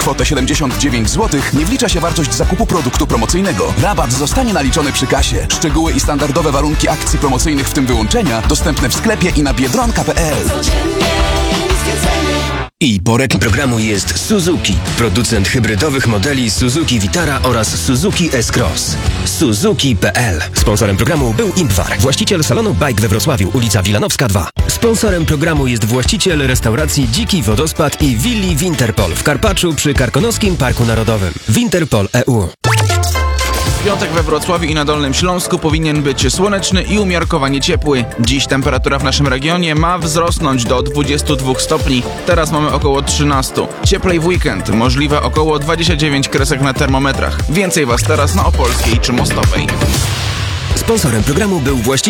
kwotę 79 zł nie wlicza się wartość zakupu produktu promocyjnego. Rabat zostanie naliczony przy kasie. Szczegóły i standardowe warunki akcji promocyjnych, w tym wyłączenia, dostępne w sklepie i na biedronka.pl. I porek programu jest Suzuki, producent hybrydowych modeli Suzuki Vitara oraz Suzuki S-Cross. Suzuki.pl. Sponsorem programu był Impwar, właściciel salonu Bike we Wrocławiu, ulica Wilanowska 2. Sponsorem programu jest właściciel restauracji Dziki Wodospad i willi Winterpol w Karpaczu przy Karkonoskim Parku Narodowym. Winterpol EU. W piątek we Wrocławiu i na Dolnym Śląsku powinien być słoneczny i umiarkowanie ciepły. Dziś temperatura w naszym regionie ma wzrosnąć do 22 stopni. Teraz mamy około 13. Cieplej w weekend, możliwe około 29 kresek na termometrach. Więcej Was teraz na Opolskiej czy Mostowej. Sponsorem programu był właściciel